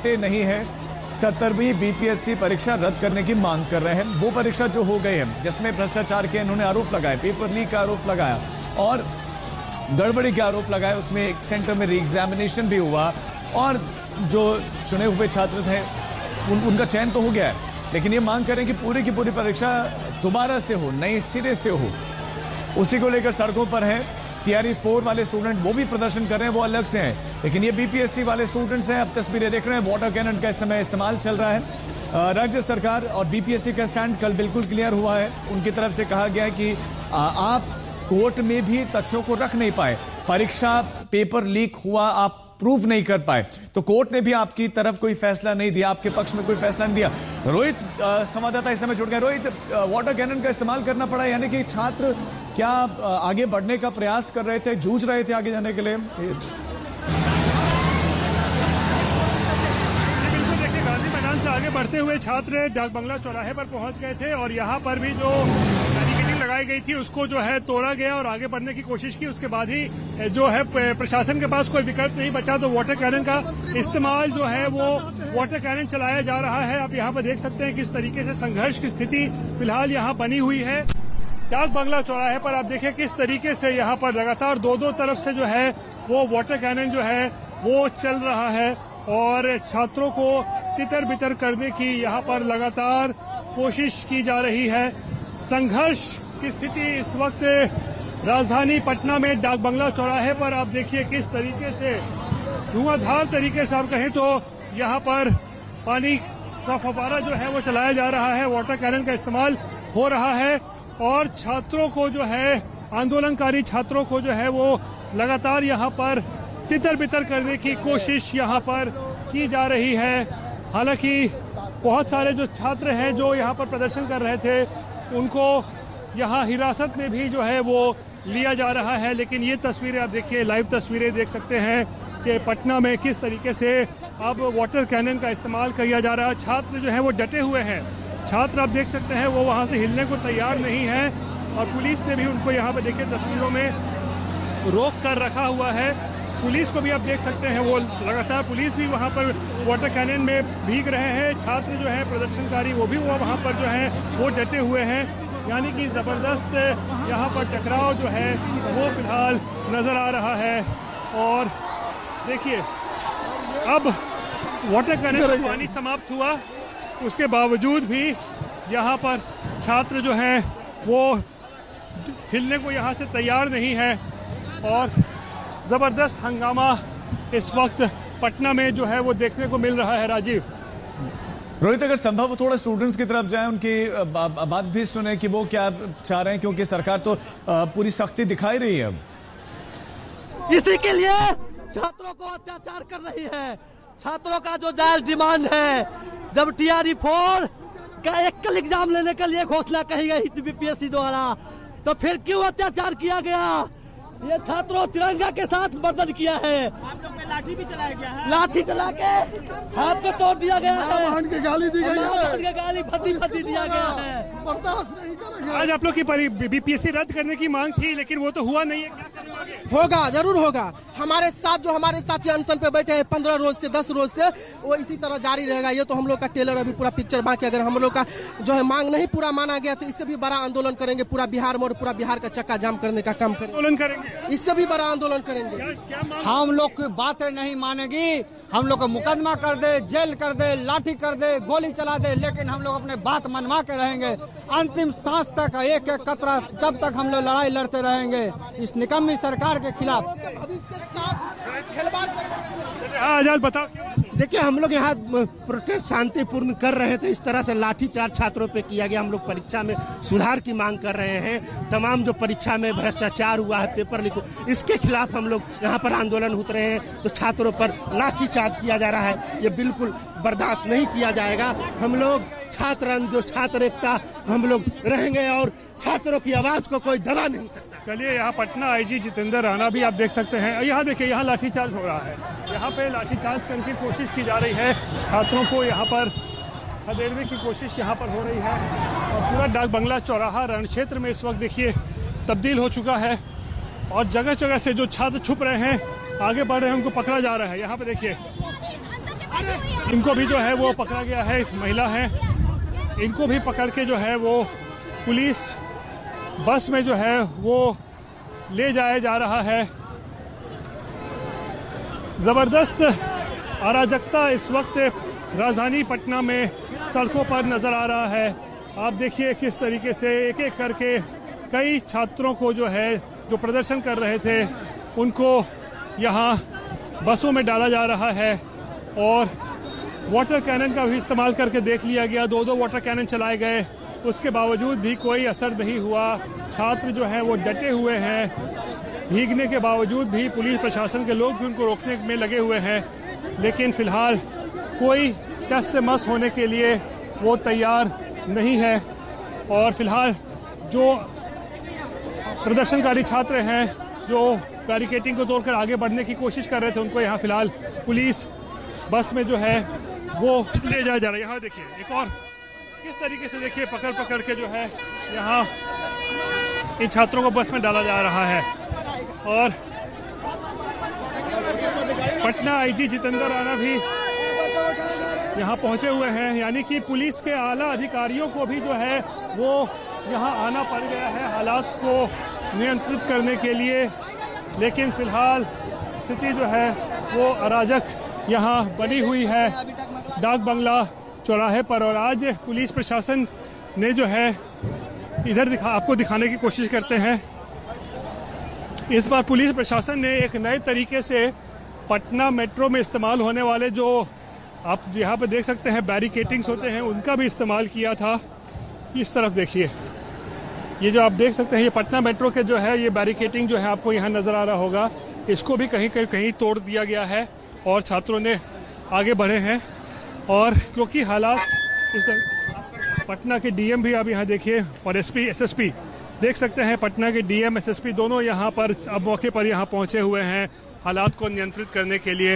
डटे नहीं है, 17वीं बीपीएससी परीक्षा रद्द करने की मांग कर रहे हैं। वो परीक्षा जो हो गई है जिसमें भ्रष्टाचार के इन्होंने आरोप लगाए, पेपर लीक का आरोप लगाया और गड़बड़ी के आरोप लगाए, उसमें एक सेंटर में री एग्जामिनेशन भी हुआ और जो चुने हुए छात्र थे उनका चयन तो हो गया है, लेकिन ये मांग करें कि पूरी की पूरी परीक्षा दोबारा से हो, नए सिरे से हो। उसी को लेकर सड़कों पर है। टीआरई 4 वाले स्टूडेंट वो भी प्रदर्शन कर रहे हैं, वो अलग से हैं, लेकिन ये बीपीएससी वाले स्टूडेंट्स हैं। अब तस्वीरें देख रहे हैं, वाटर कैनन का इस समय इस्तेमाल चल रहा है। राज्य सरकार और बीपीएससी का स्टैंड कल बिल्कुल क्लियर हुआ है। उनकी तरफ से कहा गया है कि आप कोर्ट में भी तथ्यों को रख नहीं पाए, परीक्षा पेपर लीक हुआ आप प्रूव नहीं कर पाए, तो कोर्ट ने भी आपकी तरफ कोई फैसला नहीं दिया, आपके पक्ष में कोई फैसला नहीं दिया। रोहित संवाददाता इस समय जुड़ गए। रोहित, वाटर कैनन का इस्तेमाल करना पड़ा, यानी कि छात्र क्या आगे बढ़ने का प्रयास कर रहे थे, जूझ रहे थे आगे जाने के लिए? गांधी मैदान से आगे बढ़ते हुए छात्र डाक बंगला चौराहे पर पहुंच गए थे और यहाँ पर भी जो बैरिकेडिंग लगाई गई थी उसको जो है तोड़ा गया और आगे बढ़ने की कोशिश की। उसके बाद ही जो है प्रशासन के पास कोई विकल्प नहीं बचा, तो वाटर कैनन का इस्तेमाल जो है वो वाटर कैनन चलाया जा रहा है। आप यहाँ पर देख सकते हैं किस तरीके से संघर्ष की स्थिति फिलहाल यहाँ बनी हुई है। डाक बंगला चौराहे पर आप देखिए किस तरीके से यहाँ पर लगातार दो तरफ से जो है वो वाटर कैनन जो है वो चल रहा है और छात्रों को तितर बितर करने की यहाँ पर लगातार कोशिश की जा रही है। संघर्ष की स्थिति इस वक्त राजधानी पटना में डाक बंगला चौराहे पर आप देखिए किस तरीके से धुआंधार तरीके से आप कहें तो यहाँ पर पानी का फव्वारा जो है वो चलाया जा रहा है, वाटर कैनन का इस्तेमाल हो रहा है और छात्रों को जो है आंदोलनकारी छात्रों को जो है वो लगातार यहाँ पर तितर बितर करने की कोशिश यहाँ पर की जा रही है। हालांकि बहुत सारे जो छात्र हैं जो यहाँ पर प्रदर्शन कर रहे थे उनको यहाँ हिरासत में भी जो है वो लिया जा रहा है, लेकिन ये तस्वीरें आप देखिए, लाइव तस्वीरें देख सकते हैं कि पटना में किस तरीके से अब वाटर कैनन का इस्तेमाल किया जा रहा है। छात्र जो है वो डटे हुए हैं, छात्र आप देख सकते हैं वो वहाँ से हिलने को तैयार नहीं है और पुलिस ने भी उनको यहाँ पर देखिए तस्वीरों में रोक कर रखा हुआ है। पुलिस को भी आप देख सकते हैं वो लगातार पुलिस भी वहाँ पर वाटर कैनन में भीग रहे हैं। छात्र जो है प्रदर्शनकारी वो भी वहाँ पर जो है वो डटे हुए हैं, यानी कि जबरदस्त यहाँ पर टकराव जो है वो फिलहाल नजर आ रहा है। और देखिए अब वाटर कैनन का पानी समाप्त हुआ, उसके बावजूद भी यहाँ पर छात्र जो हैं वो हिलने को यहाँ से तैयार नहीं है और जबरदस्त हंगामा इस वक्त पटना में जो है वो देखने को मिल रहा है। राजीव, रोहित, अगर संभव हो थोड़ा स्टूडेंट्स की तरफ जाएं, उनकी बात भी सुने कि वो क्या चाह रहे हैं, क्योंकि सरकार तो पूरी सख्ती दिखाई रही है। इसी के लिए छात्रों को अत्याचार कर रही है। छात्रों का जो जायज डिमांड है, जब टीआरई 4 का एकल एग्जाम लेने के लिए घोषणा कही गई थी बीपीएससी द्वारा, तो फिर क्यों अत्याचार किया गया? ये छात्रों तिरंगा के साथ मदद किया है। आप लोग पे लाठी भी चलाया गया है, लाठी चला के हाथ को तोड़ दिया गया है, वाहन की गाली दी गई है, गाली फती दिया गया है। बर्दाश्त नहीं करेंगे। आज आप लोग की बीपीएससी रद्द करने की मांग थी, लेकिन वो तो हुआ नहीं है, क्या करेंगे? होगा, जरूर होगा। हमारे साथ जो हमारे साथी अनशन पे बैठे हैं 15 रोज से 10 रोज से, वो इसी तरह जारी रहेगा। ये तो हम लोग का टेलर अभी पूरा पिक्चर बाकी, अगर हम लोग का जो है मांग नहीं पूरा माना गया तो इससे भी बड़ा आंदोलन करेंगे। पूरा बिहार में और पूरा बिहार का चक्का जाम करने का काम करेंगे, इससे भी बड़ा आंदोलन करेंगे। हम लोग की बातें नहीं मानेगी, हम लोग को मुकदमा कर दे, जेल कर दे, लाठी कर दे, गोली चला दे, लेकिन हम लोग अपने बात मनवा के रहेंगे अंतिम सांस तक। एक एक कतरा तब तक हम लोग लड़ाई लड़ते रहेंगे इस निकम्मी सरकार के खिलाफ। आजाद बताओ। देखिए, हम लोग यहाँ प्रोटेस्ट शांतिपूर्ण कर रहे थे, इस तरह से लाठीचार्ज छात्रों पे किया गया। हम लोग परीक्षा में सुधार की मांग कर रहे हैं। तमाम जो परीक्षा में भ्रष्टाचार हुआ है, पेपर लीक, इसके खिलाफ हम लोग यहाँ पर आंदोलन उतरे हैं। तो छात्रों पर लाठीचार्ज किया जा रहा है, ये बिल्कुल बर्दाश्त नहीं किया जाएगा। हम लोग छात्र एकता हम लोग रहेंगे और छात्रों की आवाज को कोई दबा नहीं सकता। चलिए, यहाँ पटना आईजी जितेंद्र राणा भी आप देख सकते हैं। यहाँ देखिए, यहाँ लाठीचार्ज हो रहा है, यहाँ पे लाठीचार्ज करने की कोशिश की जा रही है। छात्रों को यहाँ पर खदेड़ने की कोशिश यहाँ पर हो रही है और पूरा डाक बंगला चौराहा रण क्षेत्र में इस वक्त देखिए तब्दील हो चुका है और जगह जगह से जो छात्र छुप रहे हैं, आगे बढ़ रहे हैं, उनको पकड़ा जा रहा है। यहाँ पे देखिए इनको भी जो है वो पकड़ा गया है, इस महिला है, इनको भी पकड़ के जो है वो पुलिस बस में जो है वो ले जाया जा रहा है। जबरदस्त अराजकता इस वक्त राजधानी पटना में सड़कों पर नजर आ रहा है। आप देखिए किस तरीके से एक एक करके कई छात्रों को जो है जो प्रदर्शन कर रहे थे उनको यहाँ बसों में डाला जा रहा है और वाटर कैनन का भी इस्तेमाल करके देख लिया गया। 2 वाटर कैनन चलाए गए, उसके बावजूद भी कोई असर नहीं हुआ। छात्र जो हैं वो डटे हुए हैं, भीगने के बावजूद भी पुलिस प्रशासन के लोग भी उनको रोकने में लगे हुए हैं, लेकिन फिलहाल कोई टस से मस होने के लिए वो तैयार नहीं है। और फिलहाल जो प्रदर्शनकारी छात्र हैं जो बैरिकेडिंग को तोड़कर आगे बढ़ने की कोशिश कर रहे थे, उनको यहाँ फिलहाल पुलिस बस में जो है वो ले जाया जा रहा है। यहाँ देखिए एक और किस तरीके से देखिए पकड़ के जो है यहाँ इन छात्रों को बस में डाला जा रहा है। और पटना आईजी जितेंद्र राणा भी यहाँ पहुंचे हुए हैं, यानी कि पुलिस के आला अधिकारियों को भी जो है वो यहाँ आना पड़ गया है हालात को नियंत्रित करने के लिए। लेकिन फिलहाल स्थिति जो है वो अराजक यहाँ बनी हुई है डाक बंगला चौराहे पर। और आज पुलिस प्रशासन ने जो है इधर आपको दिखाने की कोशिश करते हैं। इस बार पुलिस प्रशासन ने एक नए तरीके से पटना मेट्रो में इस्तेमाल होने वाले जो आप यहाँ पे देख सकते हैं बैरिकेडिंग्स होते हैं, उनका भी इस्तेमाल किया था। इस तरफ देखिए, ये जो आप देख सकते हैं ये पटना मेट्रो के जो है ये बैरिकेडिंग जो है आपको यहाँ नजर आ रहा होगा, इसको भी कहीं तोड़ दिया गया है और छात्रों ने आगे बढ़े हैं। और क्योंकि हालात इस पटना के डीएम भी आप यहाँ देखिए और एसपी एसएसपी देख सकते हैं, पटना के डीएम एसएसपी दोनों यहाँ पर अब मौके पर यहाँ पहुंचे हुए हैं हालात को नियंत्रित करने के लिए।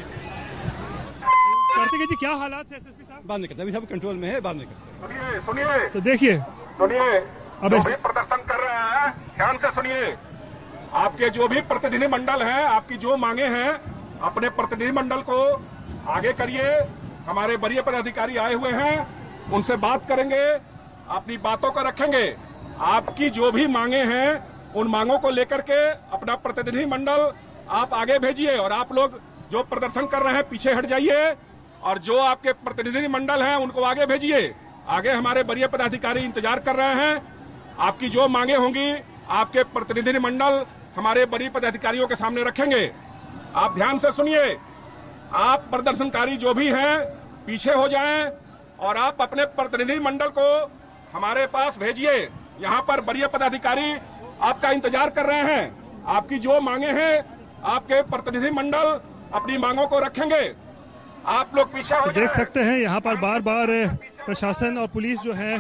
कार्तिकेय जी क्या हालात है एसएसपी साहब? बात नहीं करते, अभी सब कंट्रोल में है, बात नहीं करते। सुनिए तो देखिए अब जो भी प्रदर्शन कर रहे हैं ध्यान से सुनिए। आपके जो भी प्रतिनिधि मंडल हैं, आपकी जो मांगे हैं, अपने प्रतिनिधि मंडल को आगे करिए। हमारे वरीय पदाधिकारी आए हुए हैं, उनसे बात करेंगे, अपनी बातों को रखेंगे। आपकी जो भी मांगे हैं उन मांगों को लेकर के अपना प्रतिनिधि मंडल आप आगे भेजिए और आप लोग जो प्रदर्शन कर रहे हैं पीछे हट जाइए और जो आपके प्रतिनिधि मंडल हैं उनको आगे भेजिए। आगे हमारे वरीय पदाधिकारी इंतजार कर रहे हैं। आपकी जो मांगे होंगी आपके प्रतिनिधि मंडल हमारे वरीय पदाधिकारियों के सामने रखेंगे। आप ध्यान से सुनिए, आप प्रदर्शनकारी जो भी हैं पीछे हो जाएं और आप अपने प्रतिनिधि मंडल को हमारे पास भेजिए। यहाँ पर वरीय पदाधिकारी आपका इंतजार कर रहे हैं। आपकी जो मांगे हैं आपके प्रतिनिधि मंडल अपनी मांगों को रखेंगे। आप लोग पीछे हो देख सकते हैं यहाँ पर बार बार प्रशासन और पुलिस जो है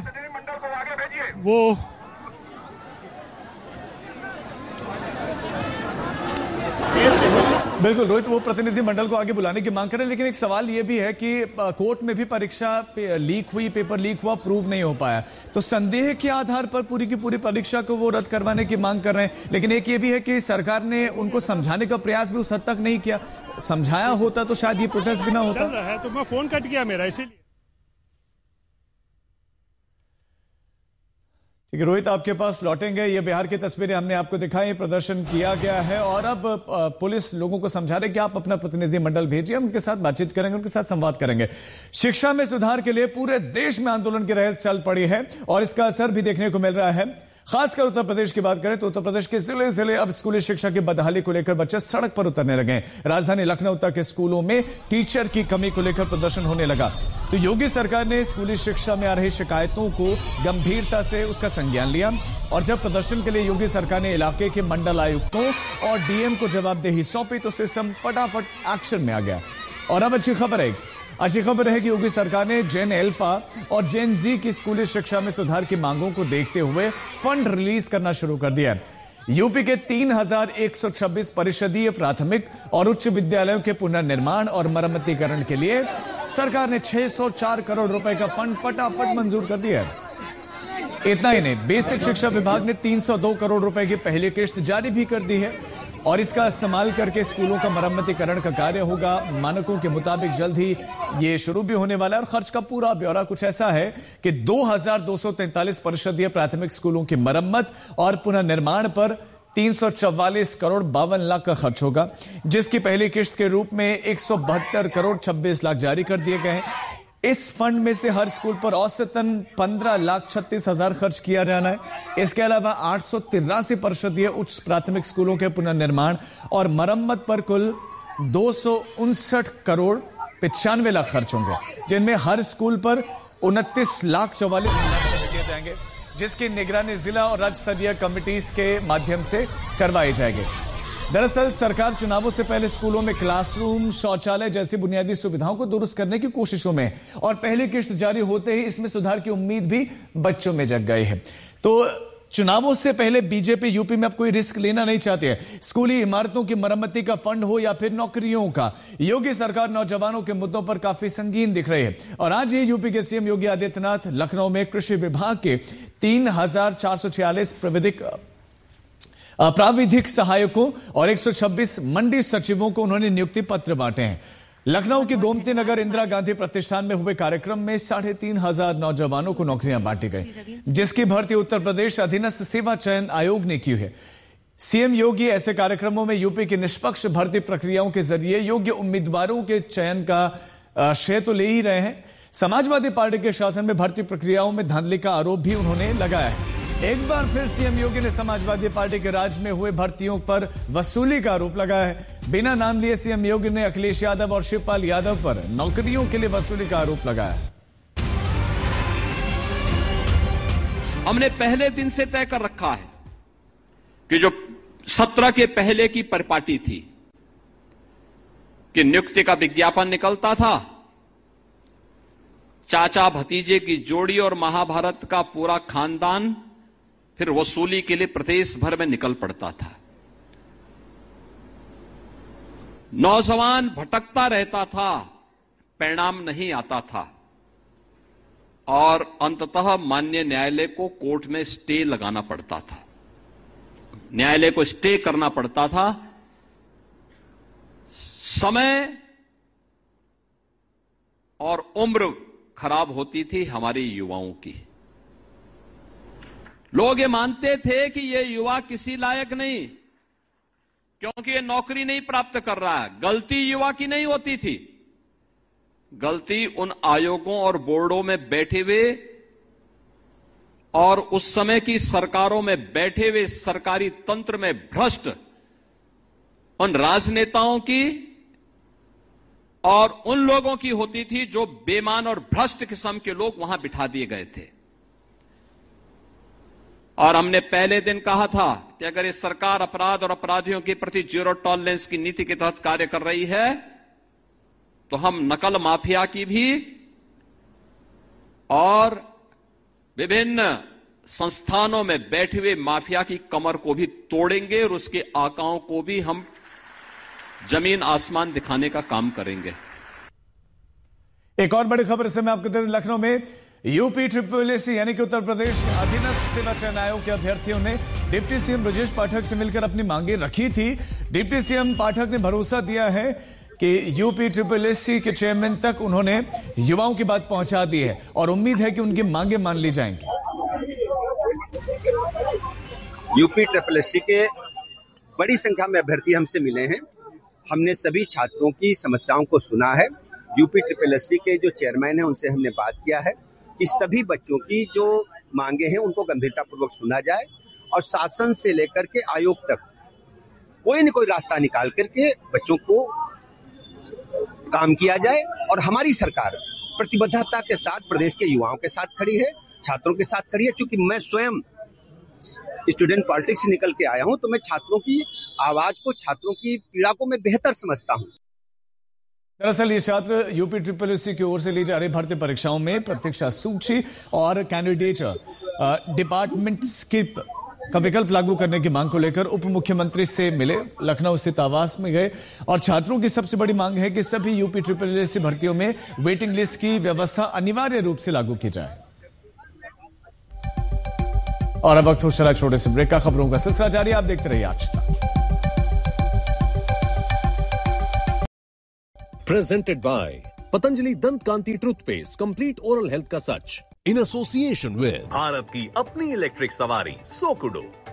वो बिल्कुल रोहित, वो प्रतिनिधि मंडल को आगे बुलाने की मांग करें। लेकिन एक सवाल ये भी है कि कोर्ट में भी परीक्षा लीक हुई, पेपर लीक हुआ, प्रूव नहीं हो पाया, तो संदेह के आधार पर पूरी की पूरी परीक्षा को वो रद्द करवाने की मांग कर रहे हैं। लेकिन एक ये भी है कि सरकार ने उनको समझाने का प्रयास भी उस हद तक नहीं किया। समझाया होता तो शायद ये प्रोटेस्ट भी ना होता। चल रहा है तो मैं फोन कट गया मेरा, इसीलिए। ठीक है रोहित, आपके पास लौटेंगे। ये बिहार की तस्वीरें हमने आपको दिखाई, प्रदर्शन किया गया है और अब पुलिस लोगों को समझा रहे कि आप अपना प्रतिनिधि मंडल भेजिए, उनके साथ बातचीत करेंगे, उनके साथ संवाद करेंगे। शिक्षा में सुधार के लिए पूरे देश में आंदोलन की लहर चल पड़ी है और इसका असर भी देखने को मिल रहा है। खासकर उत्तर प्रदेश की बात करें तो उत्तर प्रदेश के जिले जिले अब स्कूली शिक्षा की बदहाली को लेकर बच्चे सड़क पर उतरने लगे। राजधानी लखनऊ तक के स्कूलों में टीचर की कमी को लेकर प्रदर्शन होने लगा। तो योगी सरकार ने स्कूली शिक्षा में आ रही शिकायतों को गंभीरता से उसका संज्ञान लिया और जब प्रदर्शन के लिए योगी सरकार ने इलाके के मंडल आयुक्तों और डीएम को जवाबदेही सौंपी तो सिस्टम फटाफट एक्शन में आ गया। और अब अच्छी खबर है कि योगी सरकार ने जेन एल्फा और जेन जी की स्कूली शिक्षा में सुधार की मांगों को देखते हुए फंड रिलीज करना शुरू कर दिया है। यूपी के 3126 परिषदीय प्राथमिक और उच्च विद्यालयों के पुनर्निर्माण और मरम्मतीकरण के लिए सरकार ने 604 करोड़ रुपए का फंड फटाफट मंजूर कर दिया है। इतना ही नहीं, बेसिक शिक्षा विभाग ने 302 करोड़ रुपए की पहली किश्त जारी भी कर दी है। और इसका इस्तेमाल करके स्कूलों का मरम्मतीकरण का कार्य होगा। मानकों के मुताबिक जल्द ही ये शुरू भी होने वाला है और खर्च का पूरा ब्यौरा कुछ ऐसा है कि 2243 परिषदीय प्राथमिक स्कूलों की मरम्मत और पुनर्निर्माण पर 344 करोड़ 52 लाख का खर्च होगा, जिसकी पहली किश्त के रूप में 172 करोड़ 26 लाख जारी कर दिए गए हैं। इस फंड में से हर स्कूल पर औसतन 15,36,000 खर्च किया जाना है। इसके अलावा 883 परिषदीय उच्च प्राथमिक स्कूलों के पुनर्निर्माण और मरम्मत पर कुल 259 करोड़ 95 लाख खर्च होंगे, जिनमें हर स्कूल पर 29,44,000 खर्च किए जाएंगे, जिसकी निगरानी जिला और राज्य स्तरीय कमिटीज के माध्यम से करवाई जाएगी। दरअसल सरकार चुनावों से पहले स्कूलों में क्लासरूम, शौचालय जैसी बुनियादी सुविधाओं को दुरुस्त करने की कोशिशों में और पहली किश्त जारी होते ही इसमें सुधार की उम्मीद भी बच्चों में जग गई है। तो चुनावों से पहले बीजेपी यूपी में अब कोई रिस्क लेना नहीं चाहती है। स्कूली इमारतों की मरम्मती का फंड हो या फिर नौकरियों का, योगी सरकार नौजवानों के मुद्दों पर काफी संगीन दिख रही है। और आज ही यूपी के सीएम योगी आदित्यनाथ लखनऊ में कृषि विभाग के 3,446 प्राविधिक सहायकों और 126 मंडी सचिवों को उन्होंने नियुक्ति पत्र बांटे हैं। लखनऊ के गोमती नगर इंदिरा गांधी प्रतिष्ठान में हुए कार्यक्रम में 3,500 नौजवानों को नौकरियां बांटी गई, जिसकी भर्ती उत्तर प्रदेश अधीनस्थ सेवा चयन आयोग ने की है। सीएम योगी ऐसे कार्यक्रमों में यूपी की निष्पक्ष भर्ती प्रक्रियाओं के जरिए योग्य उम्मीदवारों के चयन का श्रेय तो ले ही रहे हैं। समाजवादी पार्टी के शासन में भर्ती प्रक्रियाओं में धांधली का आरोप भी उन्होंने लगाया है। एक बार फिर सीएम योगी ने समाजवादी पार्टी के राज में हुए भर्तियों पर वसूली का आरोप लगाया है। बिना नाम लिए सीएम योगी ने अखिलेश यादव और शिवपाल यादव पर नौकरियों के लिए वसूली का आरोप लगाया है। हमने पहले दिन से तय कर रखा है कि जो 17 के पहले की परिपाटी थी कि नियुक्ति का विज्ञापन निकलता था, चाचा भतीजे की जोड़ी और महाभारत का पूरा खानदान फिर वसूली के लिए प्रदेश भर में निकल पड़ता था। नौजवान भटकता रहता था, परिणाम नहीं आता था और अंततः माननीय न्यायालय को कोर्ट में स्टे लगाना पड़ता था, न्यायालय को स्टे करना पड़ता था। समय और उम्र खराब होती थी हमारे युवाओं की। लोग ये मानते थे कि ये युवा किसी लायक नहीं, क्योंकि ये नौकरी नहीं प्राप्त कर रहा है। गलती युवा की नहीं होती थी, गलती उन आयोगों और बोर्डों में बैठे हुए और उस समय की सरकारों में बैठे हुए सरकारी तंत्र में भ्रष्ट उन राजनेताओं की और उन लोगों की होती थी जो बेईमान और भ्रष्ट किस्म के लोग वहां बिठा दिए गए थे। और हमने पहले दिन कहा था कि अगर ये सरकार अपराध और अपराधियों के प्रति जीरो टॉलरेंस की नीति के तहत कार्य कर रही है तो हम नकल माफिया की भी और विभिन्न संस्थानों में बैठे हुए माफिया की कमर को भी तोड़ेंगे और उसके आकाओं को भी हम जमीन आसमान दिखाने का काम करेंगे। एक और बड़ी खबर से मैं आपको बता दें, लखनऊ में यूपी SSSC यानी कि उत्तर प्रदेश अधीनस्थ सेवा चयन आयोग के अभ्यर्थियों ने डिप्टी सीएम ब्रजेश पाठक से मिलकर अपनी मांगे रखी थी। डिप्टी सीएम पाठक ने भरोसा दिया है कि यूपी SSSC के चेयरमैन तक उन्होंने युवाओं की बात पहुंचा दी है और उम्मीद है कि उनकी मांगे मान ली जाएंगी। यूपी SSSC के बड़ी संख्या में अभ्यर्थी हमसे मिले हैं। हमने सभी छात्रों की समस्याओं को सुना है। यूपी SSSC के जो चेयरमैन हैं उनसे हमने बात किया है कि सभी बच्चों की जो मांगे हैं उनको गंभीरतापूर्वक सुना जाए और शासन से लेकर के आयोग तक कोई न कोई रास्ता निकाल करके बच्चों को काम किया जाए। और हमारी सरकार प्रतिबद्धता के साथ प्रदेश के युवाओं के साथ खड़ी है, छात्रों के साथ खड़ी है। क्योंकि मैं स्वयं स्टूडेंट पॉलिटिक्स से निकल के आया हूं तो मैं छात्रों की आवाज को, छात्रों की पीड़ा को मैं बेहतर समझता हूं। दरअसल ये छात्र यूपी SSSC की ओर से ली जा रही भर्ती परीक्षाओं में प्रतीक्षा सूची और कैंडिडेट डिपार्टमेंट स्किप का विकल्प लागू करने की मांग को लेकर उप मुख्यमंत्री से मिले, लखनऊ स्थित आवास में गए और छात्रों की सबसे बड़ी मांग है कि सभी यूपी SSSC भर्तियों में वेटिंग लिस्ट की व्यवस्था अनिवार्य रूप से लागू की जाए। और अब वक्त हो चला छोटे से ब्रेक का। खबरों का सिलसिला जारी, आप देखते रहिए आज तक। Presented by Patanjali Dant Kanti Toothpaste, complete oral health का सच. In association with भारत की अपनी इलेक्ट्रिक सवारी सोकुडो.